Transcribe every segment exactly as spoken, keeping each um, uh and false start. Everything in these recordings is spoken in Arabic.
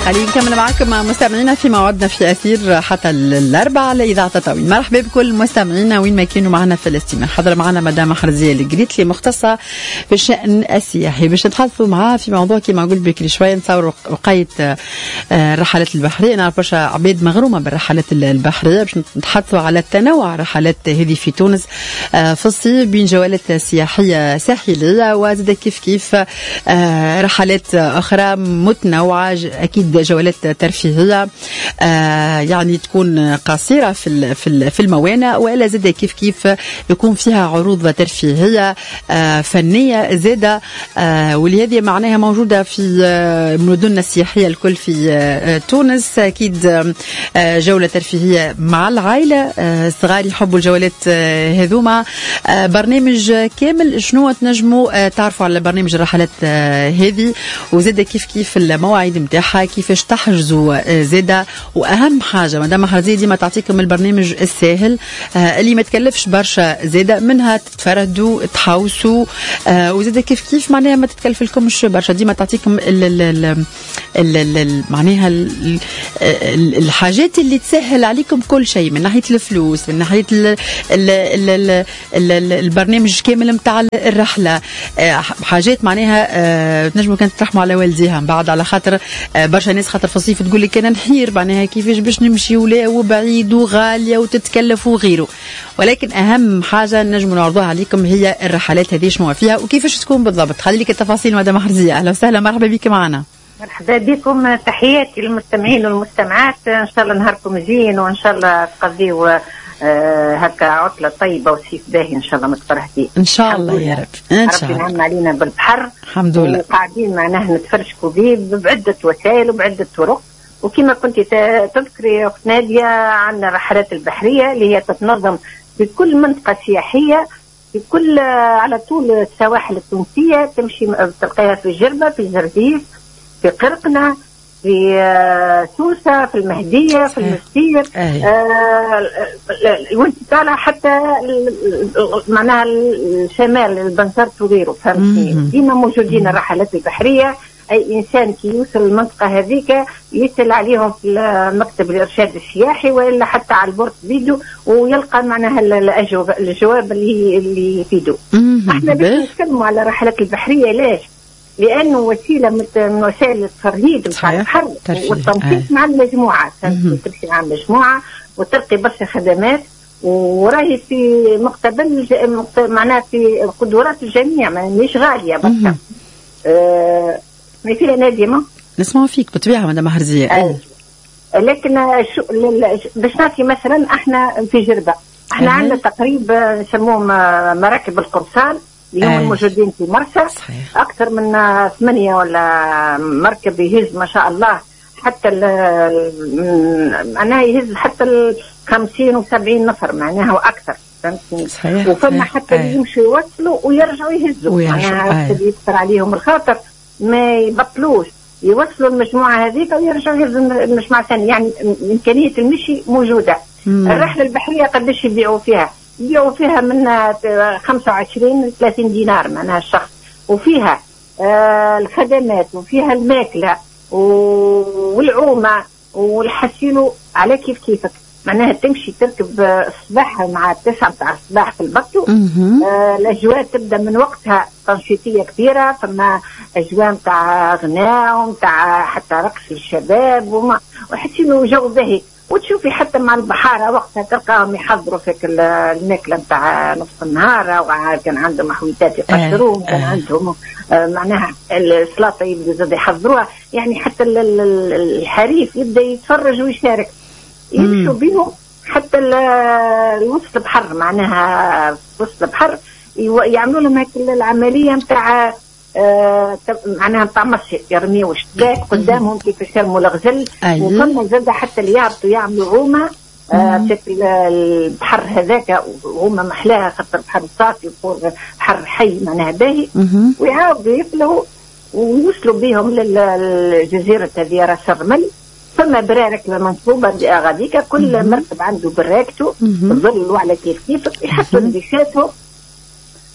خلينا نكمل معكم مع مستمعينا في موعدنا في أثير حتى الأربعاء على إذاعة تطاوين. مرحبا بكل مستمعينا وين ما كانوا معنا في الاستماع. حضر معنا مدام حرزية الجريتلي مختصة في الشأن السياحي باش نتحدثوا معاه في موضوع كما قلت بكري شوية نتصور وقاية الرحلات البحرية. نعرف برشا عباد مغرومة بالرحلات البحرية باش نتحدثوا على التنوع الرحلات هذه في تونس في الصيف بين جولات سياحية ساحلية وزاد كيف كيف رحلات أخرى متنوعة أكيد جولات ترفيهية آه يعني تكون قصيرة في في الموانئ وإلا زادة كيف كيف يكون فيها عروض ترفيهية آه فنية زادة آه ولهذه معناها موجودة في آه مدننا السياحية الكل في آه تونس. أكيد آه جولة ترفيهية مع العائلة آه صغار يحبوا الجولات آه هذوما آه برنامج كامل. شنو تنجموا آه تعرفوا على برنامج الرحلات آه هذه وزادة كيف كيف المواعيد متاعها كيفاش تحجزوا زادة. واهم حاجه مدام حرزية ديما تعطيكم البرنامج الساهل آه اللي ما تكلفش برشا زادة منها تتفردوا تحوسوا آه وزادة كيف كيف معناها ما تتكلف لكمش برشا. ديما تعطيكم ال ال ال ال ال معناها ال ال الحاجات اللي تسهل عليكم كل شيء من ناحيه الفلوس من ناحيه ال ال ال ال ال البرنامج كامل نتاع الرحله آه حاجات معناها آه تنجموا كانت ترحموا على والديها من بعد على خاطر آه برشا ناس خاطر في الصيف تقول لك انا نحير معناها كيفاش باش نمشي ولا وبعيد وغاليه وتتكلف وغيره. ولكن اهم حاجه نجموا نعرضوها عليكم هي الرحلات هذه شنو فيها وكيفاش تكون بالضبط. خلي لك التفاصيل مدام حرزية. اهلا وسهلا مرحبا بك معنا. مرحبا بكم. تحياتي للمستمعين والمستمعات. ان شاء الله نهاركم زين وان شاء الله تقضيوا آه هكا عطله طيبه وصيف باهي ان شاء الله متفرحين ان شاء الله يا رب. ان شاء الله ربي ينعم علينا بالبحر الحمد لله. قاعدين معناها نتفرشكوا به بعده وسائل وبعده طرق. وكما كنت تذكري اخت ناديه عندنا الرحلات البحريه اللي هي تتنظم في كل منطقه سياحيه في كل على طول السواحل التونسيه. تمشي تلقاها في جربه في زرزيف في قرقنه في سوسه في المهديه في المستير آه وانت طالع حتى معناها الشمال البنزرت وغيره فهمتني. ديما موجودين الرحلات البحريه. اي انسان كي يوصل المنطقه هذيك يسال عليهم في مكتب الارشاد السياحي والا حتى على البورت فيديو ويلقى معناها الاجوبه الجواب اللي اللي يفيدوا. احنا باش نتكلموا على الرحلات البحريه ليش؟ لانه وسيله من وسائل الترهيب نتاع البحر والتنسيق مع المجموعه. تمشي مع المجموعه وتلقي برشا خدمات وراهي في مقتبل معناها في قدرات الجميع مش غاليه برشا. أه ما فيها نادمة نسمعوا فيك بطبيعة مدام حرزية. أه. لكن شو باش نعطي مثلا احنا في جربة احنا أه. عندنا تقريبا نسموهم مراكب القرصان اللي هم أه. موجودين في مرسى. صحيح. اكثر من ثمانية ولا مركب يهز ما شاء الله حتى معناها يهز حتى خمسين وسبعين نفر معناها واكثر. صحيح. وفما حتى اللي يمشوا يوصلوا ويرجعوا يهزوا معناها يكثر عليهم الخاطر ما يبطلوش يوصلوا المجموعة هذيك ويرجعوا يهزوا المجموعة الثانية. يعني إمكانية المشي موجودة. مم. الرحلة البحرية قداش يبيعوا فيها؟ يبيعوا فيها من خمسة وعشرين ل ثلاثين دينار معناها الشخص وفيها آه الخدمات وفيها الماكلة والعومة والحسيلو على كيف كيفك. معناها تمشي تركب الصباح مع التسعة متاع الصباح في البطو. آه الأجواء تبدأ من وقتها تنشيطية كبيرة. فما أجواء متاع غناء ومتاع حتى رقص الشباب وما وحسينه جو باهي. وتشوفي حتى مع البحارة وقتها تلقاهم يحضروا فيك الماكلة متاع نصف النهار وكان عندهم محويتات يقشروهم. كان عندهم آه معناها السلطة يبدو زاد يحضروها. يعني حتى الحريف يبدأ يتفرج ويشارك يمشوا بيهم حتى الوسط البحر معناها وسط البحر يعملوا لهم هيك العمليه نتاع آه معناها نتاع مشي يرميوا الشباك قدامهم كيفاش يرموا الغزل. وفما زاد حتى اللي يهبطوا يعملوا عومه آه في البحر هذاك وهما محلاها خاطر بحر صافي بحر حي معناها باهي ويعاودوا يفلوا ويوصلوا بهم للجزيره هذه راس الرمل. ثم برارك منصوبة غاديكا كل مركب عنده براكته الظل على كيف كيف يحطوا اللي فاتهم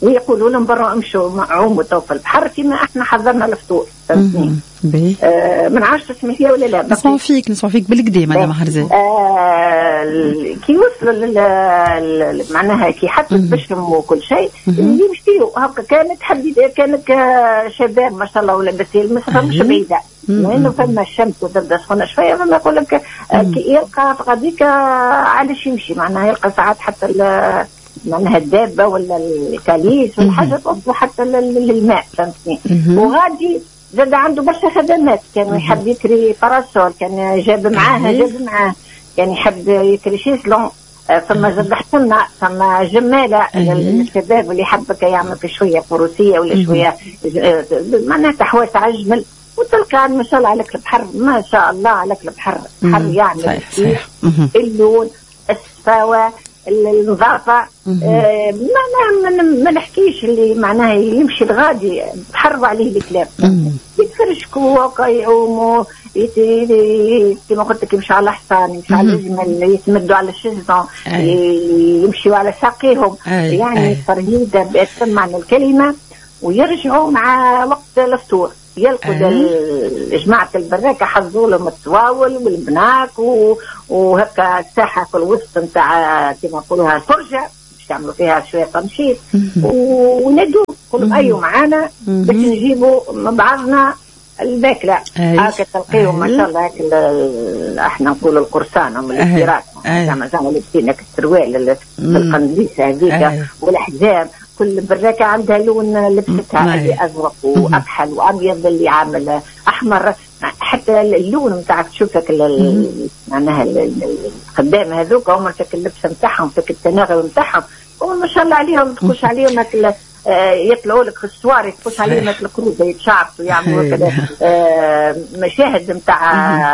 ويقولوا لهم برا امشوا عوموا تو في البحر كيما احنا حضرنا الفطور. فهمتني؟ آه ما نعرفش تسمع فيها ولا لا. نسمعوا فيك نسمعوا فيك بالكدا مدام حرزي. آه كي وصلوا معناها كي حطوا بشرهم وكل شيء يمشيوا هكا. كانت حديد كانت شباب ما شاء الله ولابسين مش بعيده لانه فما الشمس وتبدا سخونه شويه. فما يقول لك يلقى غاديك علاش يمشي معناها يلقى ساعات حتى معناها الدابه ولا الكاليس ولا حاجه توصل حتى للماء. فهمتني؟ وغادي زاد عنده برشا خدمات. كان يحب يكري باراسول كان جاب معاه جاب معاه كان يحب يكري شيزلون. ثم زاد حسنا ثم جماله للشباب اللي يحبك يعمل شويه فروسيه ولا شويه معناها تحواس على الجمل. وتلقى ما شاء الله عليك البحر ما شاء الله عليك البحر بحر يعمل اللون الصفاوه النظافه. آه ما ما ما نحكيش اللي معناها يمشي الغادي تحروا عليه الكلام يتفرشكوا ويعوموا كما قلت لك يمشوا على حصان يمشوا على الجمل يتمدوا على الشجره يمشوا على ساقيهم. يعني فريده بأتم معنى الكلمه. ويرجعوا مع وقت الفطور يلقوا أه. جماعة البراكة حضروا لهم التواول والبناك وهكا الساحة في الوسط نتاع كما نقولوها الفرجة باش يعملوا فيها شوية تنشيط وندوا كلهم أيوا معانا باش نجيبوا من بعضنا الماكلة. هكا تلقيهم ما شاء الله هكا احنا نقولوا القرصان هم الاستيرات زعما زعما لابسين السروال القنديس هذيك والحزام. كل براكة عندها لون لبستها اللي أزرق وأكحل وأبيض اللي عامل أحمر. حتى اللون نتاعك تشوفك معناها الخدام هذوك هم فيك اللبسة نتاعهم فيك التناغم نتاعهم وما شاء الله عليهم تخش عليهم هكذا يطلعوا لك في الصواري تخش عليهم هكذا الكروزة يتشعبوا يعملوا كذا مشاهد نتاع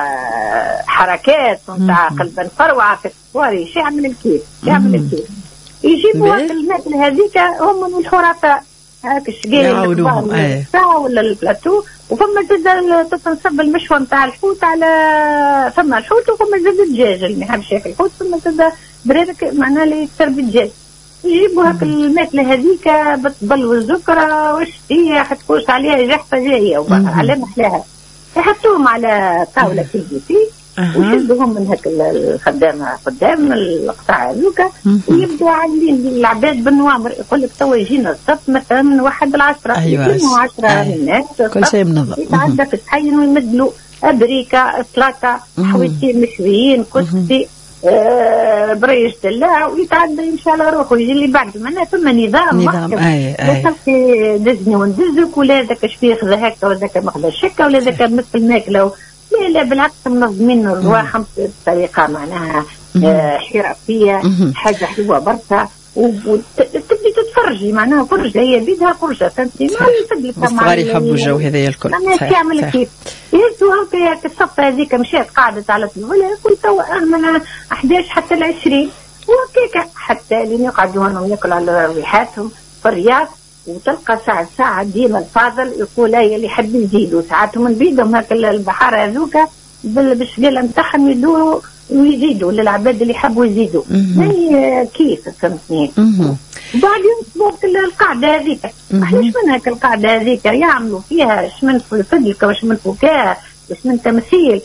حركات نتاع قلب فروعة في الصواري. شيء يعمل الكيف يعمل الكيف. يجيبوا الماكل هذيك هم من الحرفاء هاك الشقيل الساعة ولا البلاتو. وفما زاد تنصب المشوى نتاع الحوت على فما الحوت وفما زاد الدجاج اللي ما يحبش ياكل الحوت. فما زاد بريدك معناها اللي يكثر بالدجاج. يجيبوا هاك الماكله هذيك بالطبل والزكره والشتيه حتكوش عليها جحفه جايه وعلى محلاها يحطوهم على طاوله كيفي ويشدوهم من هاك الخدامه قدام القطاع هذوكا ويبداو عاملين العباد بالنوامر. يقول لك توا يجينا الصف مثلا من واحد العشرة يكونوا عشرة الناس كل شيء منظم يتعدى في التحين ويمدلوا ابريكه سلطه حويتين مشويين كسكسي آه بريش دلاع ويتعدى يمشي على روحه ويجي اللي بعد. معناها ثم نظام نظام اي اي دزني وندزك ولا ذاك شبيه خذا هكا ولا ذاك ماخذ الشكه ولا ذاك مثل الماكله. لا لا بالعكس منظمين الرواحهم بطريقه معناها آه حرفيه حاجه حلوه برشا. وتبدي تتفرجي معناها فرجه هي بيدها فرجه فهمتي ما تدلك الصغار يحبوا الجو هذايا الكل صحيح تعمل كيف يهزوا هكا الصفه هذيك مشات قاعدت على ولا يقول توا من أحد عشر حتى ل عشرين وهكاك حتى لين يقعدوا هنا ياكلوا على ريحاتهم في الرياض. وتلقى ساعة ساعة ديما الفاضل يقول هي اللي يحب يزيدوا ساعات من بيدهم هكا البحارة هذوكا بالشقيلة نتاعهم يدوروا ويزيدوا للعباد اللي يحبوا يزيدوا. هي كيف فهمتني. وبعدين وقت القاعدة هذيك احنا شمن هكا القاعدة هذيك يعملوا فيها شمن فدلكة وشمن فكاهة وشمن تمثيل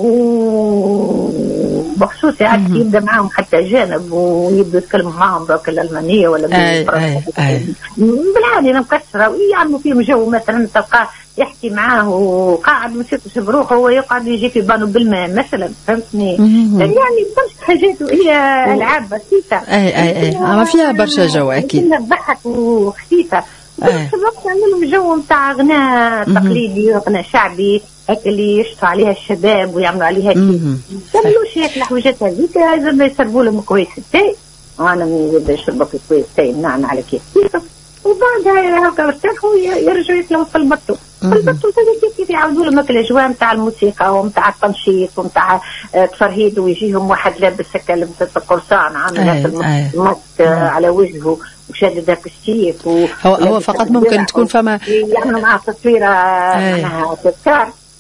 وبخصوص ساعات يبدا معهم حتى جانب ويبدوا يتكلموا معهم بك الألمانية ولا بالعادي مكسرة ويعملوا فيهم جو. مثلا تلقاه يحكي معاه وقاعد مسكش بروحه وهو يقعد يجي في بانو بالماء مثلا فهمتني. يعني برشا حاجات وهي العاب بسيطه اي اي اي اما فيها برشا جو اكيد ضحك وخفيفه. بس الوقت عملوا جو نتاع غناء تقليدي غناء شعبي هيك اللي يشطوا عليها الشباب ويعملوا عليها كيف يعملوش هيك الحوجات هذيك. اذا ما يشربوا لهم كويس التاي وانا نبدا نشرب في كويس التاي نعم على كيف كيف. وبعدها هكا ارتاحوا يرجعوا يطلعوا في البطو في البطو كيف كيف يعاودوا لهم هكا الاجواء نتاع الموسيقى ونتاع التنشيط ونتاع التفرهيد. ويجيهم واحد لابس هكا لبسه القرصان عامل هكا الماسك على وجهه وشادد هكا السيف هو هو فقط ممكن تكون فما يعملوا معاه تصويره معناها تذكار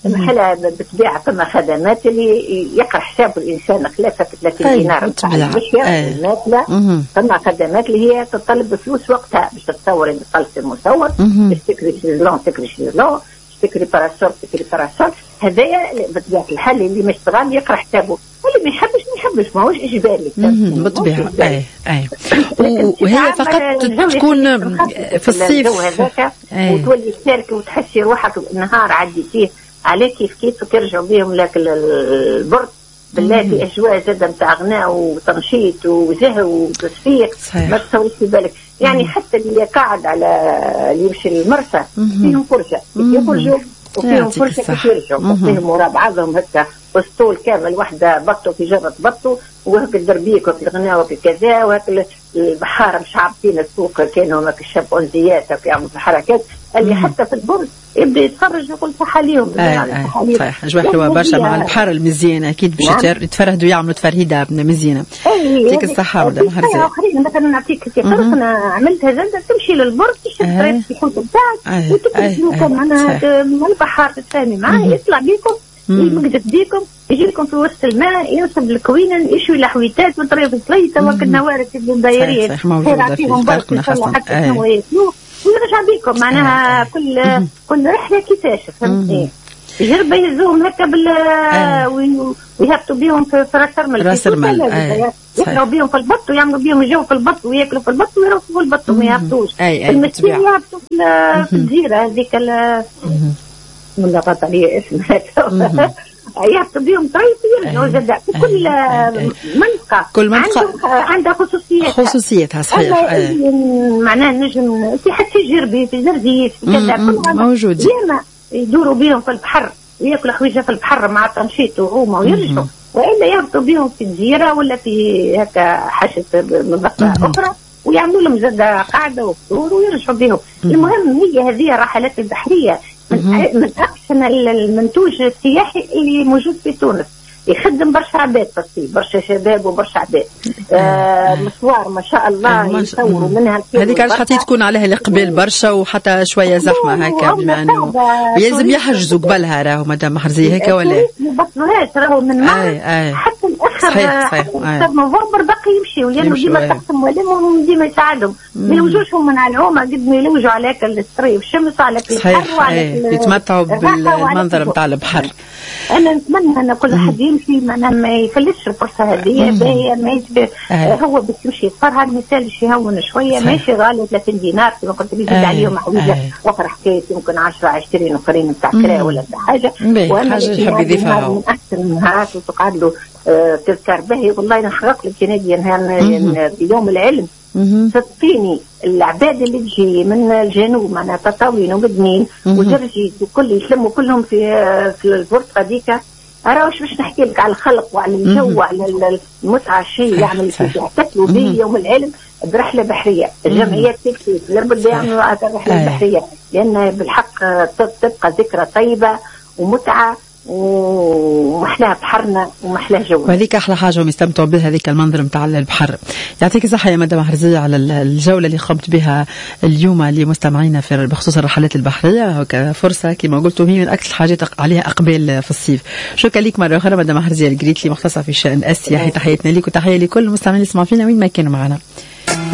محلها بالطبيعه فما خدمات اللي يقرا حساب الانسان ثلاثة وثلاثين دينار نتاع المشيه الماكله. فما خدمات اللي هي تطلب بفلوس وقتها باش تتصور اللي طلبت المصور باش تكري شيرلون تكري شيرلون تكري باراسول تكري باراسول. هذايا بطبيعه الحال اللي مش طغال يقرا حسابه واللي ما يحبش ما يحبش ماهوش اجباري بالطبيعه. اي اي وهي فقط تكون في الصيف هذاك وتولي تشاركي وتحسي روحك نهار عديتيه على كيف كيف ترجعوا بهم لك البرد بالله في اجواء زاده نتاع غناء وتنشيط وزهو وتصفيق ما تصوريش في بالك. يعني مم. حتى اللي قاعد على اللي يمشي للمرسى فيهم فرصه يخرجوا وفيهم فرصه كيف يرجعوا فيهم ورا بعضهم هكا والسطول كامل وحده بطوا في جره بطوا وهك الدربيك وفي الغناء وفي كذا وهك البحاره مش عارفين السوق كانوا هك الشامبونزيات يعملوا الحركات اللي مم. حتى في البرد يبدا يتفرج يقول صح عليهم صحيح اجواء حلوه برشا مع البحر المزيانه اكيد باش نعم. يتفرهدوا يعملوا تفرهيده مزيانه. يعطيك الصحه مدام هرزيه. اخرين مثلا نعطيك كيف انا عملتها زاده تمشي للبرد تشرب في الحوت بتاعك وتكتبوا معناها من البحر تتفاهمي معاه يطلع بيكم يمقدف بيكم يجي لكم في وسط الماء ينصب الكوينه يشوي الحويتات وطريف سليطه وكالنوارد اللي دايرين يعطيهم برشا حتى شنو ياكلوا ويرجع بيكم معناها كل كل رحله كيفاش فهمتني يجرب يهزوهم هكا بال ويهبطوا بيهم في راس المال راس المال يقراوا بيهم في البط ويعملوا بيهم يجوا في البط وياكلوا في البط ويروحوا في البط وما يهبطوش. المسكين يهبطوا في الجزيره هذيك ولا غلط عليه اسمها يهبطوا بهم طريق يرجعوا زاد في كل منطقة كل منطقة عندها خصوصيات خصوصيتها صحيح. معناها نجم في حتى جربي في زرزيس في كذا موجود ديما يدوروا بهم في البحر وياكلوا حويجة في البحر مع تنشيط وهما ويرجعوا والا يهبطوا بهم في الجزيرة ولا في هكا حاشة منطقة أخرى ويعملوا لهم زاد قاعدة وفطور ويرجعوا بهم. المهم هي هذه الرحلات البحرية من, من أحسن المنتوج السياحي اللي موجود في تونس يخدم برشا عباد بس برشا شباب وبرشا عباد آه مشوار ما شاء الله يصوروا منها. هذيك علاش حتى تكون عليها الإقبال برشا وحتى شوية زحمة هكا بما أنه يلزم يحجزوا قبلها راهو مدام هرزية هكا ولا ما بطلوهاش راهو من معه حتى الآخر صحيح صحيح حتى نوفمبر باقي يمشيوا لأنه ديما تقسم ولهم ديما يساعدهم ما يلوجوشهم من على العومة قد ما يلوجوا على هكا الستري والشمس على البحر وعلى يتمتعوا بالمنظر نتاع البحر. أنا نتمنى أن كل حد يمشي معناها ما يفلتش الفرصة هذه باهية ما يجب هو بس يمشي يفرها المثال باش يهون شوية ماشي غالي ثلاثين دينار كما قلت لي يزيد عليهم حويجة أخرى حكاية يمكن عشرة عشرين أخرين نتاع كرا ولا نتاع حاجة وأنا حاجة يضيفها من أحسن النهارات وتقعد له تذكار باهي والله نحرق لك نادي في يوم العلم صدقيني العباد اللي تجي من الجنوب معناها تطاوين وبدنين وجرجيت وكل يسلموا كلهم في في البرتقه ديك اراوش باش نحكي لك على الخلق وعلى الجو وعلى المتعه الشيء يعمل يحتفلوا به يوم العلم برحله بحريه. الجمعيات تكفي لابد يعملوا هذه الرحله البحريه لان بالحق تبقى ذكرى طيبه ومتعه ومحلاها بحرنا ومحلاها جو. وهذيك احلى حاجه هم يستمتعوا بها هذيك المنظر نتاع البحر. يعطيك الصحه يا مدام هرزيه على الجوله اللي قمت بها اليوم لمستمعينا في بخصوص الرحلات البحريه كفرصه كما قلت هي من اكثر الحاجات عليها اقبال في الصيف. شكرا لك مره اخرى مدام هرزيه القريتلي مختصه في الشان السياحي. تحياتنا لك وتحيه لكل المستمعين اللي يسمعوا فينا وين ما كانوا معنا.